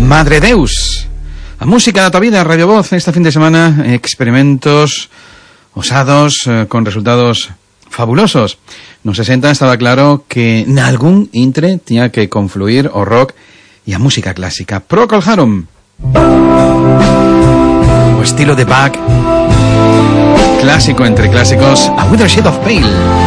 Madre Deus. A música da tua vida, Radio Voz, este fin de semana, experimentos osados, con resultados fabulosos. Nos 60 estaba claro que nalgún intre tiña que confluir o rock e a música clásica. Procol Harum, o estilo de Bach, clásico entre clásicos, A Withered Shade of Pale.